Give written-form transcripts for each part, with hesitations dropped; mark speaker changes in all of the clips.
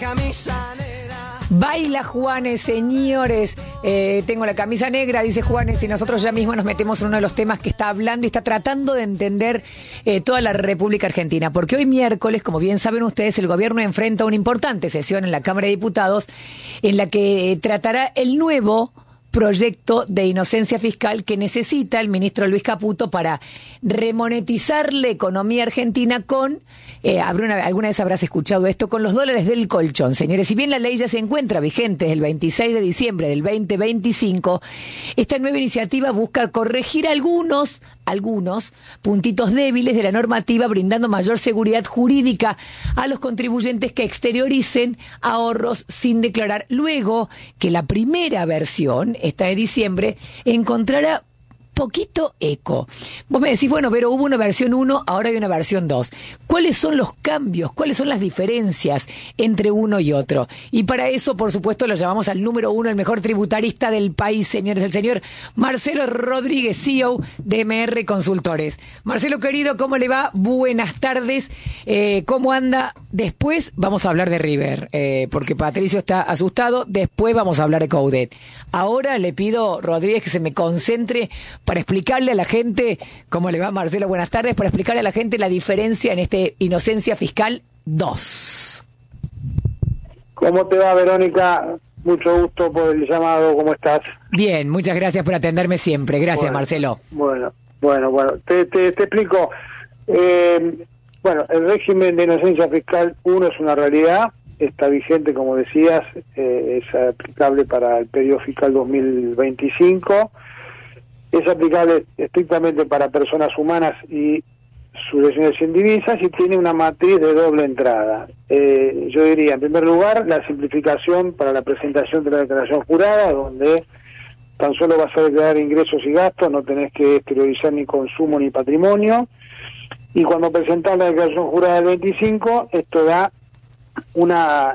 Speaker 1: Baila Juanes, señores. Tengo la camisa negra, dice Juanes, y nosotros ya mismo nos metemos en uno de los temas que está hablando y está tratando de entender toda la República Argentina. Porque hoy miércoles, como bien saben ustedes, el gobierno enfrenta una importante sesión en la Cámara de Diputados en la que tratará el nuevo proyecto de inocencia fiscal que necesita el ministro Luis Caputo para remonetizar la economía argentina con, alguna vez habrás escuchado esto, con los dólares del colchón. Señores, si bien la ley ya se encuentra vigente desde el 26 de diciembre del 2025, esta nueva iniciativa busca corregir algunos puntitos débiles de la normativa, brindando mayor seguridad jurídica a los contribuyentes que exterioricen ahorros sin declarar, luego que la primera versión, esta de diciembre, encontrará poquito eco. Vos me decís, bueno, pero hubo una versión 1, ahora hay una versión 2. ¿Cuáles son los cambios? ¿Cuáles son las diferencias entre uno y otro? Y para eso, por supuesto, lo llamamos al número 1, el mejor tributarista del país, señores, el señor Marcelo Rodríguez, CEO de MR Consultores. Marcelo, querido, ¿cómo le va? Buenas tardes. ¿Cómo anda? Después vamos a hablar de River, porque Patricio está asustado. Después vamos a hablar de Coudet. Ahora le pido, Rodríguez, que se me concentre para explicarle a la gente, ¿cómo le va, Marcelo? Buenas tardes, para explicarle a la gente la diferencia en este Inocencia Fiscal 2.
Speaker 2: ¿Cómo te va, Verónica? Mucho gusto por el llamado, ¿cómo estás?
Speaker 1: Bien, muchas gracias por atenderme siempre. Gracias, Marcelo.
Speaker 2: Bueno, te explico. Bueno, el régimen de inocencia fiscal 1 es una realidad, está vigente, como decías, es aplicable para el periodo fiscal 2025, es aplicable estrictamente para personas humanas y sucesiones sin divisas y tiene una matriz de doble entrada. Yo diría, en primer lugar, la simplificación para la presentación de la declaración jurada, donde tan solo vas a declarar ingresos y gastos, no tenés que exteriorizar ni consumo ni patrimonio, y cuando presentás la declaración jurada del 25, esto da una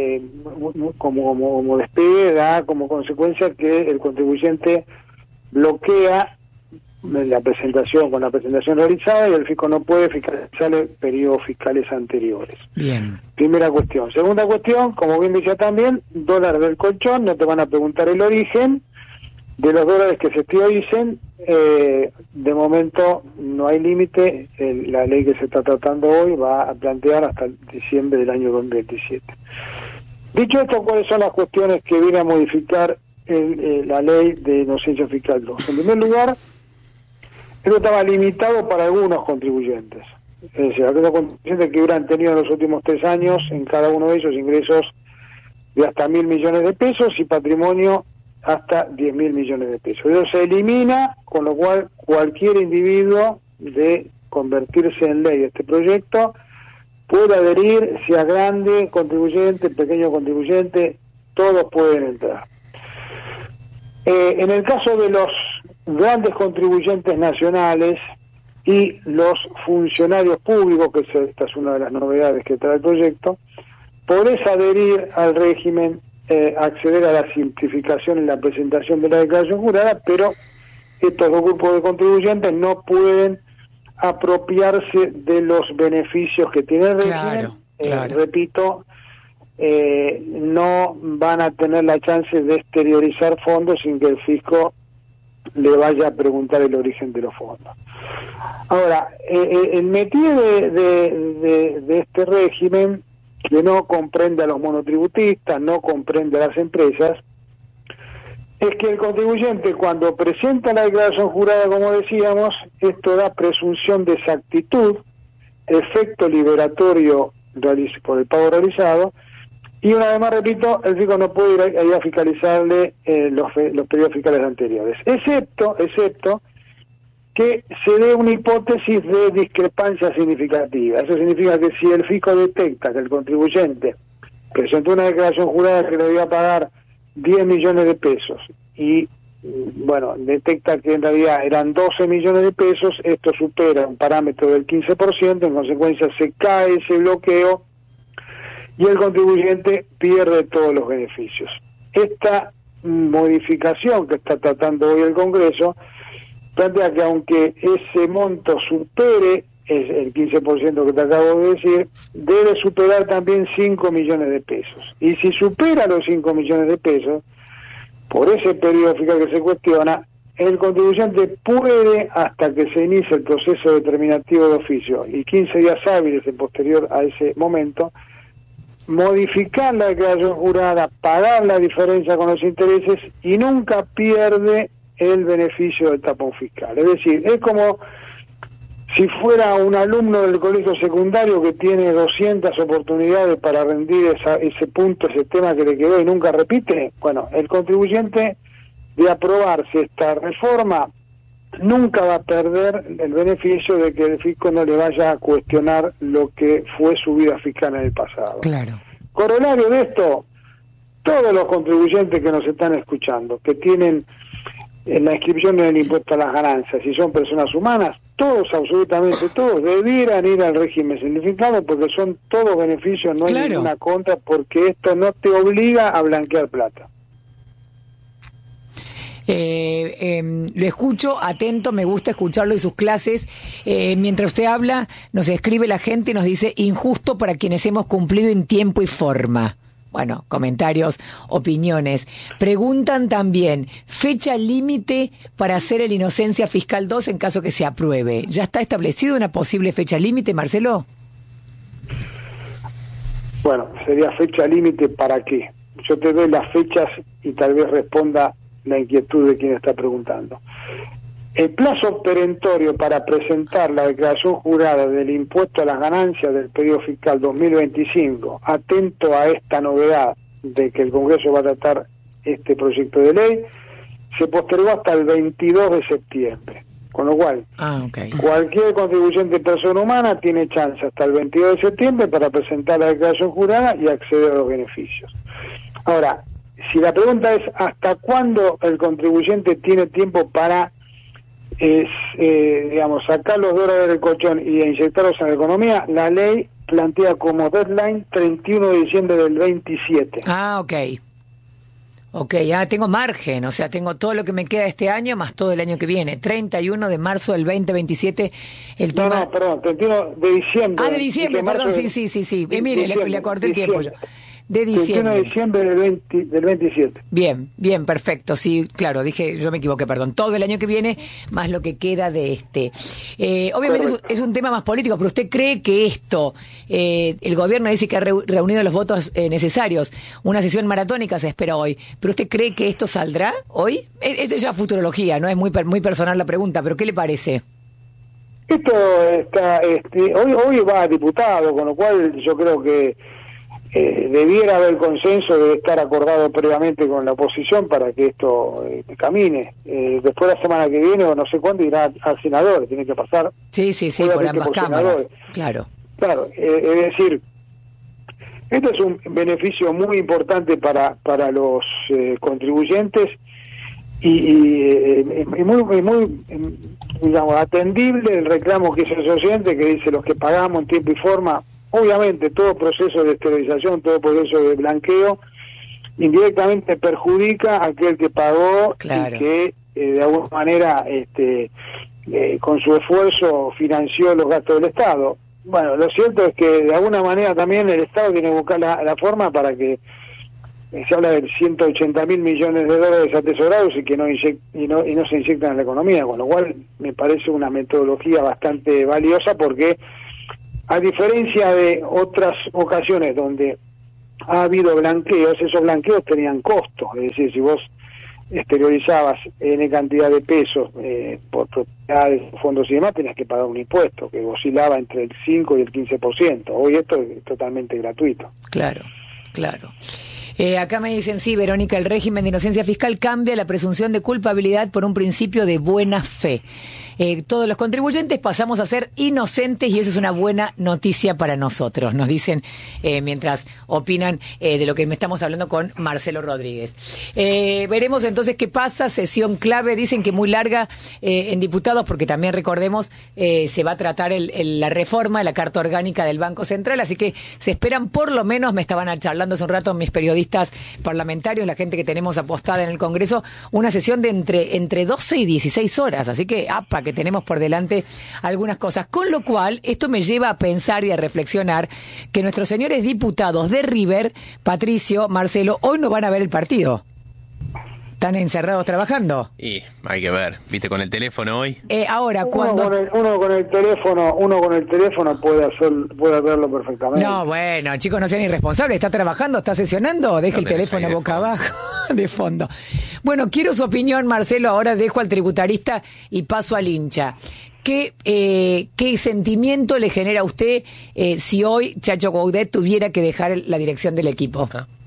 Speaker 2: como despegue, da como consecuencia que el contribuyente bloquea la presentación con la presentación realizada y el fisco no puede fiscalizar periodos fiscales anteriores.
Speaker 1: Bien.
Speaker 2: Primera cuestión. Segunda cuestión, como bien decía también, dólar del colchón, no te van a preguntar el origen de los dólares que se exterioricen. De momento no hay límite, la ley que se está tratando hoy va a plantear hasta diciembre del año 2027. Dicho esto, ¿cuáles son las cuestiones que viene a modificar la ley de inocencia fiscal 2? En primer lugar, esto estaba limitado para algunos contribuyentes, es decir, aquellos contribuyentes que hubieran tenido en los últimos 3 años en cada uno de ellos ingresos de hasta 1.000 millones de pesos y patrimonio hasta 10.000 millones de pesos. Eso se elimina, con lo cual cualquier individuo, de convertirse en ley este proyecto, puede adherir, sea grande contribuyente, pequeño contribuyente, todos pueden entrar. En el caso de los grandes contribuyentes nacionales y los funcionarios públicos, que esta es una de las novedades que trae el proyecto, podés adherir al régimen, acceder a la simplificación en la presentación de la declaración jurada, pero estos dos grupos de contribuyentes no pueden apropiarse de los beneficios que tiene el régimen. Claro. Repito, no van a tener la chance de exteriorizar fondos sin que el fisco le vaya a preguntar el origen de los fondos. Ahora, el metido de este régimen, que no comprende a los monotributistas, no comprende a las empresas, es que el contribuyente, cuando presenta la declaración jurada, como decíamos, esto da presunción de exactitud, efecto liberatorio por el pago realizado, y una vez más, repito, el fisco no puede ir a fiscalizarle los periodos fiscales anteriores, excepto que se dé una hipótesis de discrepancia significativa. Eso significa que si el fisco detecta que el contribuyente presentó una declaración jurada que le debía pagar 10 millones de pesos y, bueno, detecta que en realidad eran 12 millones de pesos, esto supera un parámetro del 15%, en consecuencia se cae ese bloqueo y el contribuyente pierde todos los beneficios. Esta modificación que está tratando hoy el Congreso plantea que aunque ese monto supere es el 15% que te acabo de decir, debe superar también 5 millones de pesos. Y si supera los 5 millones de pesos, por ese periodo fiscal que se cuestiona, el contribuyente puede, hasta que se inicie el proceso determinativo de oficio y 15 días hábiles en posterior a ese momento, modificar la declaración jurada, pagar la diferencia con los intereses y nunca pierde el beneficio del tapón fiscal. Es decir, es como si fuera un alumno del colegio secundario que tiene 200 oportunidades para rendir ese punto, ese tema que le quedó y nunca repite. Bueno, el contribuyente, de aprobarse esta reforma, nunca va a perder el beneficio de que el fisco no le vaya a cuestionar lo que fue su vida fiscal en el pasado.
Speaker 1: Claro.
Speaker 2: Corolario de esto, todos los contribuyentes que nos están escuchando, que tienen en la inscripción en el impuesto a las ganancias, si son personas humanas, todos, absolutamente todos, debieran ir al régimen simplificado porque son todos beneficios, no hay ninguna contra, porque esto no te obliga a blanquear plata.
Speaker 1: Lo escucho atento, me gusta escucharlo y sus clases. Mientras usted habla, nos escribe la gente y nos dice: injusto para quienes hemos cumplido en tiempo y forma. Bueno, comentarios, opiniones. Preguntan también, fecha límite para hacer el Inocencia Fiscal 2 en caso que se apruebe. ¿Ya está establecido una posible fecha límite, Marcelo?
Speaker 2: Bueno, sería fecha límite para qué. Yo te doy las fechas y tal vez responda la inquietud de quien está preguntando. El plazo perentorio para presentar la declaración jurada del impuesto a las ganancias del periodo fiscal 2025, atento a esta novedad de que el Congreso va a tratar este proyecto de ley, se postergó hasta el 22 de septiembre. Con lo cual, cualquier contribuyente persona humana tiene chance hasta el 22 de septiembre para presentar la declaración jurada y acceder a los beneficios. Ahora, si la pregunta es ¿hasta cuándo el contribuyente tiene tiempo para sacar los dólares del colchón y inyectarlos en la economía? La ley plantea como deadline 31 de diciembre del 27.
Speaker 1: Ok, tengo margen, o sea, tengo todo lo que me queda este año más todo el año que viene. 31 de marzo del 2027, el tema...
Speaker 2: No, perdón, 31 de diciembre.
Speaker 1: De diciembre, perdón, sí. Mire, le corté el tiempo yo. De diciembre.
Speaker 2: 21 de diciembre del 27.
Speaker 1: Bien, perfecto. Sí, claro, yo me equivoqué, perdón. Todo el año que viene, más lo que queda de este. Obviamente es un tema más político, pero ¿usted cree que esto, el gobierno dice que ha reunido los votos necesarios, una sesión maratónica se espera hoy, pero usted cree que esto saldrá hoy? Esto es ya futurología, no es muy personal la pregunta, pero ¿qué le parece?
Speaker 2: Esto está, hoy va a diputado, con lo cual yo creo que debiera haber consenso, debe estar acordado previamente con la oposición para que esto camine. Después la semana que viene o no sé cuándo irá al senador, tiene que pasar.
Speaker 1: Sí, por ambas cámaras. Claro,
Speaker 2: es decir, esto es un beneficio muy importante para los contribuyentes y muy digamos, atendible el reclamo que hizo el oyente, que dice los que pagamos en tiempo y forma. Obviamente todo proceso de esterilización, todo proceso de blanqueo indirectamente perjudica a aquel que pagó y que de alguna manera con su esfuerzo financió los gastos del Estado. Bueno, lo cierto es que de alguna manera también el Estado tiene que buscar la forma para que se habla de 180.000 millones de dólares atesorados y que no se inyectan en la economía, con lo cual me parece una metodología bastante valiosa porque a diferencia de otras ocasiones donde ha habido blanqueos, esos blanqueos tenían costos, es decir, si vos exteriorizabas N cantidad de pesos por propiedades, fondos y demás, tenías que pagar un impuesto que oscilaba entre el 5 y el 15%. Hoy esto es totalmente gratuito.
Speaker 1: Claro. Acá me dicen, sí, Verónica, el régimen de inocencia fiscal cambia la presunción de culpabilidad por un principio de buena fe. Todos los contribuyentes pasamos a ser inocentes y eso es una buena noticia para nosotros, nos dicen mientras opinan de lo que me estamos hablando con Marcelo Rodríguez. Veremos entonces qué pasa, sesión clave, dicen que muy larga en diputados, porque también recordemos, se va a tratar la reforma de la Carta Orgánica del Banco Central, así que se esperan por lo menos, me estaban charlando hace un rato mis periodistas parlamentarios, la gente que tenemos apostada en el Congreso, una sesión de entre 12 y 16 horas, así que, que porque tenemos por delante algunas cosas. Con lo cual, esto me lleva a pensar y a reflexionar que nuestros señores diputados de River, Patricio, Marcelo, hoy no van a ver el partido. ¿Están encerrados trabajando?
Speaker 3: Y hay que ver, ¿viste? Con el teléfono hoy.
Speaker 1: Ahora, cuando...
Speaker 2: Uno con el teléfono puede verlo perfectamente.
Speaker 1: No, bueno, chicos, no sean irresponsables. ¿Está trabajando? ¿Está sesionando? Deje el teléfono boca abajo, de fondo. Bueno, quiero su opinión, Marcelo. Ahora dejo al tributarista y paso al hincha. ¿Qué sentimiento le genera a usted si hoy Chacho Coudet tuviera que dejar la dirección del equipo?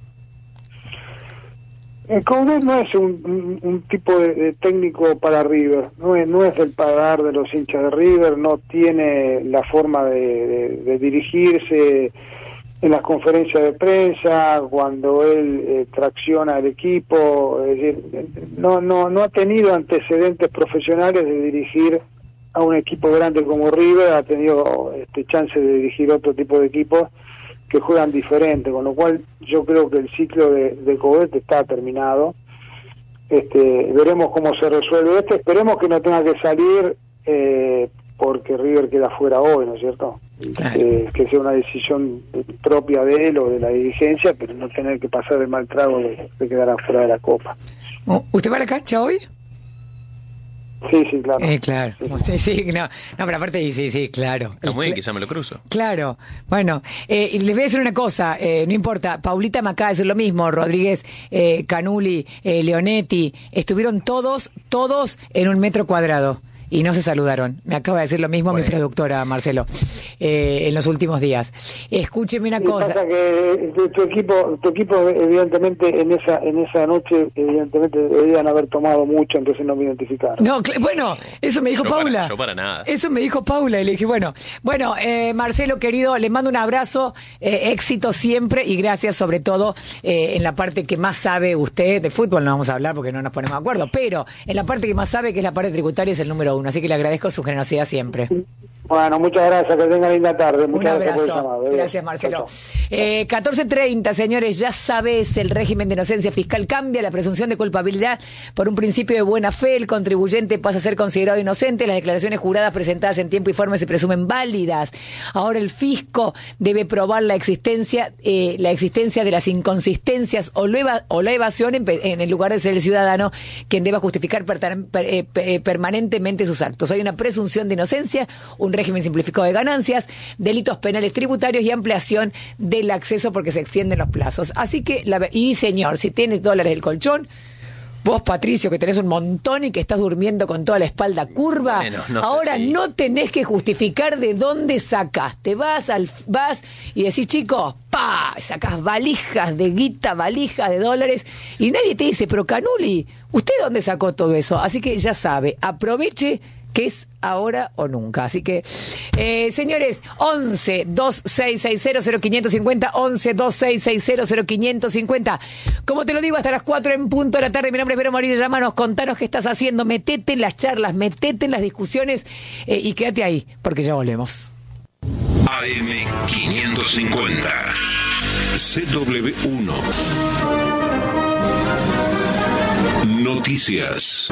Speaker 2: Coudet no es un tipo de técnico para River, no es del paladar de los hinchas de River, no tiene la forma de dirigirse en las conferencias de prensa, cuando él tracciona el equipo, es decir, no ha tenido antecedentes profesionales de dirigir a un equipo grande como River, ha tenido chance de dirigir otro tipo de equipos que juegan diferente, con lo cual yo creo que el ciclo de Coudet está terminado. Veremos cómo se resuelve esperemos que no tenga que salir porque River queda fuera hoy, ¿no es cierto? Claro. Que sea una decisión propia de él o de la dirigencia, pero no tener que pasar el mal trago de quedar afuera de la Copa.
Speaker 1: ¿Usted va a la cancha hoy?
Speaker 2: Sí, claro.
Speaker 1: Claro. Sí, no, pero aparte, sí, claro.
Speaker 3: Está muy bien, quizá me lo cruzo.
Speaker 1: Claro. Bueno, y les voy a decir una cosa, no importa, Paulita me acaba de decir lo mismo, Rodríguez, Canuli, Leonetti, estuvieron todos en 1 metro cuadrado. Y no se saludaron. Me acaba de decir lo mismo mi productora, Marcelo, en los últimos días. Escúcheme una cosa.
Speaker 2: Pasa que tu equipo evidentemente en esa noche evidentemente deberían haber tomado mucho, entonces no me identificaron.
Speaker 1: No, bueno, eso me dijo Paula.
Speaker 3: Yo para nada.
Speaker 1: Eso me dijo Paula y le dije, bueno, Marcelo querido, le mando un abrazo, éxito siempre y gracias sobre todo en la parte que más sabe usted de fútbol, no vamos a hablar porque no nos ponemos de acuerdo, pero en la parte que más sabe, que es la parte tributaria, es el número 1. Así que le agradezco su generosidad siempre.
Speaker 2: Bueno, muchas gracias, que tengan linda tarde. Muchas
Speaker 1: un abrazo. Gracias, Marcelo. 14:30, señores, ya sabes, el régimen de inocencia fiscal cambia, la presunción de culpabilidad por un principio de buena fe, el contribuyente pasa a ser considerado inocente, las declaraciones juradas presentadas en tiempo y forma se presumen válidas. Ahora el fisco debe probar la existencia de las inconsistencias o la evasión en lugar de ser el ciudadano quien deba justificar permanentemente sus actos. Hay una presunción de inocencia, un régimen simplificado de ganancias, delitos penales tributarios y ampliación del acceso porque se extienden los plazos. Así que, señor, si tienes dólares del colchón, vos, Patricio, que tenés un montón y que estás durmiendo con toda la espalda curva, bueno, ahora no tenés que justificar de dónde sacaste. Vas y decís, chicos, sacás valijas de guita, valijas de dólares, y nadie te dice, pero Canuli, ¿usted dónde sacó todo eso? Así que ya sabe, aproveche que es ahora o nunca. Así que, señores, 11-2660-0550, 11-2660-0550. Como te lo digo, hasta las 4 en punto de la tarde. Mi nombre es Vero Morillo Llamanos. Contanos qué estás haciendo. Metete en las charlas, metete en las discusiones y quédate ahí, porque ya volvemos.
Speaker 4: AM 550 CW1 Noticias.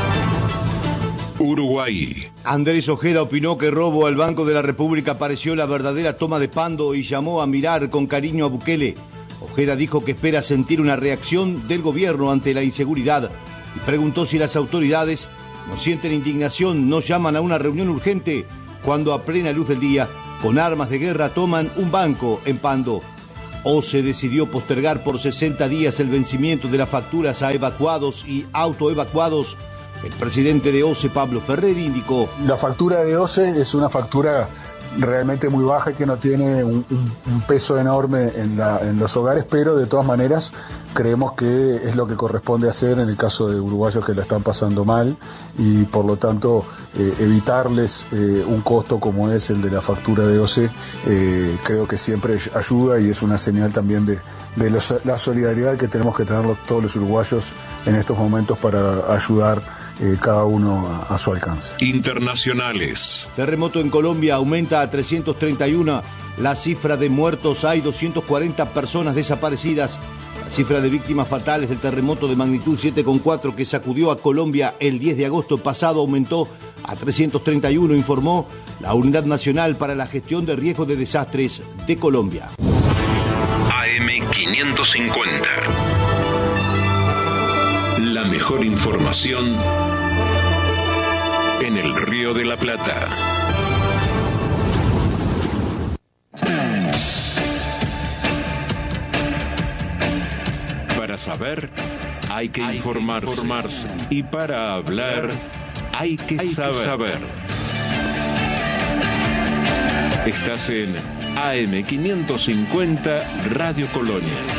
Speaker 4: Uruguay.
Speaker 5: Andrés Ojeda opinó que robo al Banco de la República pareció la verdadera toma de Pando y llamó a mirar con cariño a Bukele. Ojeda dijo que espera sentir una reacción del gobierno ante la inseguridad y preguntó si las autoridades no sienten indignación, no llaman a una reunión urgente cuando a plena luz del día, con armas de guerra, toman un banco en Pando. OCE decidió postergar por 60 días el vencimiento de las facturas a evacuados y autoevacuados. El presidente de OCE, Pablo Ferreri, indicó:
Speaker 6: la factura de OCE es una factura realmente muy baja y que no tiene un peso enorme en los hogares, pero de todas maneras creemos que es lo que corresponde hacer en el caso de uruguayos que la están pasando mal y por lo tanto evitarles un costo como es el de la factura de OCE. Creo que siempre ayuda y es una señal también de la solidaridad que tenemos que tener todos los uruguayos en estos momentos para ayudar cada uno a su alcance.
Speaker 4: Internacionales.
Speaker 5: Terremoto en Colombia aumenta a 331. La cifra de muertos, hay 240 personas desaparecidas. La cifra de víctimas fatales del terremoto de magnitud 7,4 que sacudió a Colombia el 10 de agosto pasado aumentó A331, informó la Unidad Nacional para la Gestión de Riesgos de Desastres de Colombia.
Speaker 4: AM550. La mejor información en el Río de la Plata. Para saber, hay que informarse. Y para hablar, hay que saber. Estás en AM550 Radio Colonia.